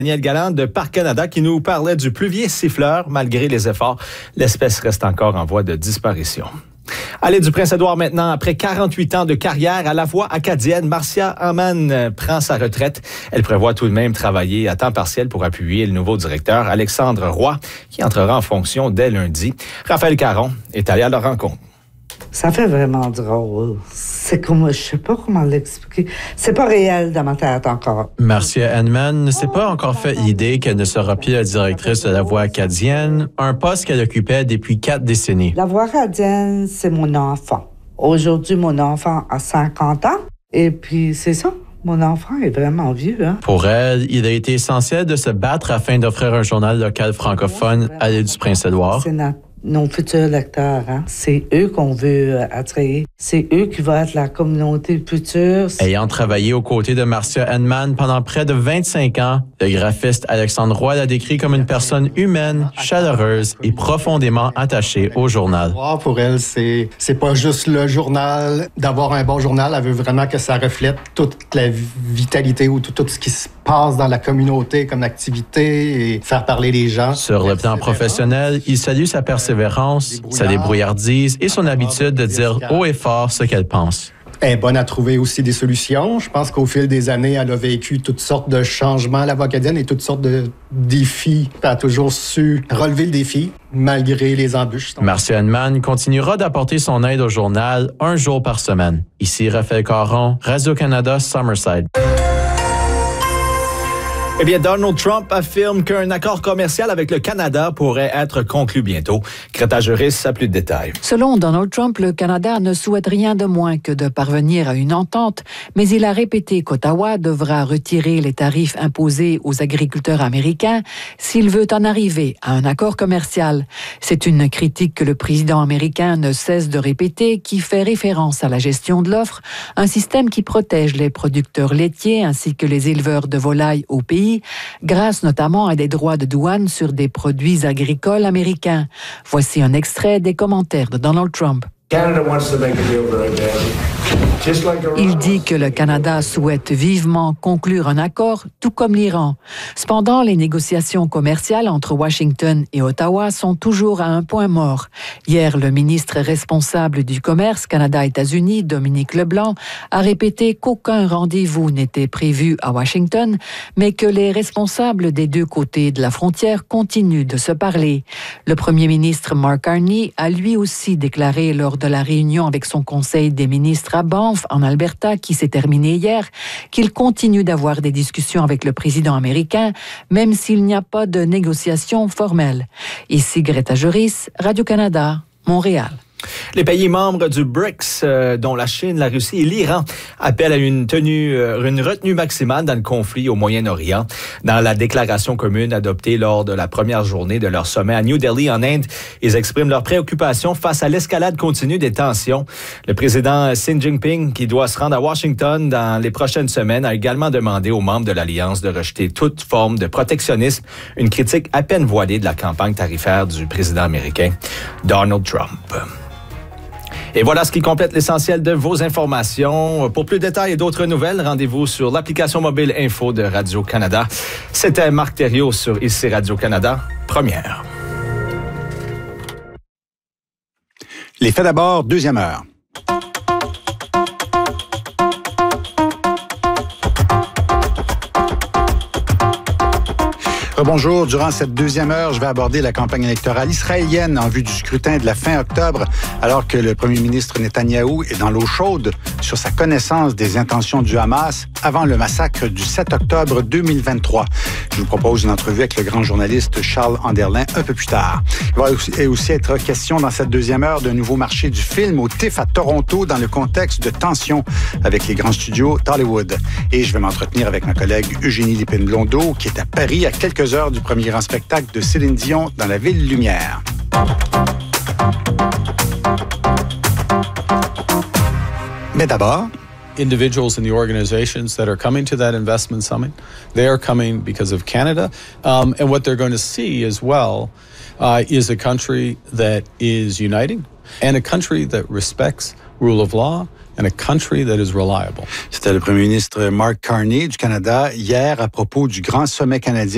Daniel Galland de Parc Canada qui nous parlait du pluvier siffleur. Malgré les efforts, l'espèce reste encore en voie de disparition. Allez du Prince-Édouard maintenant. Après 48 ans de carrière à la voix acadienne, Marcia Hamman prend sa retraite. Elle prévoit tout de même travailler à temps partiel pour appuyer le nouveau directeur Alexandre Roy, qui entrera en fonction dès lundi. Raphaël Caron est allé à leur rencontre. Ça fait vraiment drôle. C'est comme, je sais pas comment l'expliquer. C'est pas réel dans ma tête encore. Marcia Hamman ne s'est pas encore fait l'idée qu'elle ne sera plus la directrice de la voix acadienne, un poste qu'elle occupait depuis 4 décennies. La voix acadienne, c'est mon enfant. Aujourd'hui, mon enfant a 50 ans. Et puis, c'est ça. Mon enfant est vraiment vieux, hein? Pour elle, il a été essentiel de se battre afin d'offrir un journal local francophone à l'île du Prince-Édouard. C'est nos futurs lecteurs, hein? C'est eux qu'on veut attirer. C'est eux qui vont être la communauté future. Ayant travaillé aux côtés de Marcia Hamman pendant près de 25 ans, le graphiste Alexandre Roy l'a décrit comme une personne humaine, chaleureuse et profondément attachée au journal. Pour elle, c'est pas juste le journal. D'avoir un bon journal, elle veut vraiment que ça reflète toute la vitalité ou tout ce qui se passe dans la communauté comme activité et faire parler les gens. Sur le plan professionnel, il salue sa persévérance, sa débrouillardise et son habitude de dire haut et fort ce qu'elle pense. Elle est bonne à trouver aussi des solutions. Je pense qu'au fil des années, elle a vécu toutes sortes de changements à la voix acadienne et toutes sortes de défis. Elle a toujours su relever le défi, malgré les embûches. Marcia Hamman continuera d'apporter son aide au journal un jour par semaine. Ici, Raphaël Caron, Radio-Canada, Summerside. Eh bien, Donald Trump affirme qu'un accord commercial avec le Canada pourrait être conclu bientôt. Greta Juris a plus de détails. Selon Donald Trump, le Canada ne souhaite rien de moins que de parvenir à une entente, mais il a répété qu'Ottawa devra retirer les tarifs imposés aux agriculteurs américains s'il veut en arriver à un accord commercial. C'est une critique que le président américain ne cesse de répéter, qui fait référence à la gestion de l'offre, un système qui protège les producteurs laitiers ainsi que les éleveurs de volailles au pays, grâce notamment à des droits de douane sur des produits agricoles américains. Voici un extrait des commentaires de Donald Trump. Il dit que le Canada souhaite vivement conclure un accord, tout comme l'Iran. Cependant, les négociations commerciales entre Washington et Ottawa sont toujours à un point mort. Hier, le ministre responsable du commerce Canada-États-Unis, Dominique Leblanc, a répété qu'aucun rendez-vous n'était prévu à Washington, mais que les responsables des deux côtés de la frontière continuent de se parler. Le premier ministre Mark Carney a lui aussi déclaré lors de la réunion avec son conseil des ministres à Banff, en Alberta, qui s'est terminée hier, qu'il continue d'avoir des discussions avec le président américain, même s'il n'y a pas de négociations formelles. Ici Greta Juris, Radio-Canada, Montréal. Les pays membres du BRICS, dont la Chine, la Russie et l'Iran, appellent à une retenue maximale dans le conflit au Moyen-Orient. Dans la déclaration commune adoptée lors de la première journée de leur sommet à New Delhi, en Inde, ils expriment leur préoccupation face à l'escalade continue des tensions. Le président Xi Jinping, qui doit se rendre à Washington dans les prochaines semaines, a également demandé aux membres de l'Alliance de rejeter toute forme de protectionnisme, une critique à peine voilée de la campagne tarifaire du président américain Donald Trump. Et voilà ce qui complète l'essentiel de vos informations. Pour plus de détails et d'autres nouvelles, rendez-vous sur l'application mobile Info de Radio-Canada. C'était Marc Thériault sur ICI Radio-Canada, première. Les faits d'abord, deuxième heure. Bonjour. Durant cette deuxième heure, je vais aborder la campagne électorale israélienne en vue du scrutin de la fin octobre, alors que le premier ministre Netanyahou est dans l'eau chaude sur sa connaissance des intentions du Hamas avant le massacre du 7 octobre 2023. Je vous propose une entrevue avec le grand journaliste Charles Anderlin un peu plus tard. Il va aussi être question dans cette deuxième heure d'un nouveau marché du film au TIFF à Toronto dans le contexte de tensions avec les grands studios d'Hollywood. Et je vais m'entretenir avec ma collègue Eugénie Lépine-Blondeau qui est à Paris à quelques heures du premier grand spectacle de Céline Dion dans la Ville Lumière. Mais d'abord, individuals in the organizations that are coming to that investment summit, they are coming because of Canada. And what they're going to see as well is a country that is uniting and a country that respects rule of law and a country that is reliable. C'était le premier ministre Mark Carney du Canada hier à propos du grand sommet canadien